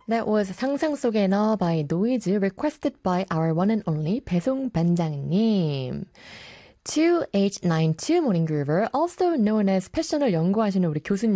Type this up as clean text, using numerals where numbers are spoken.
That was 상상 속의 너 by Noise, requested by our one and only 배송 반장님. 2892 Morning Groover, also known as 패션을 연구하시는 우리 교수님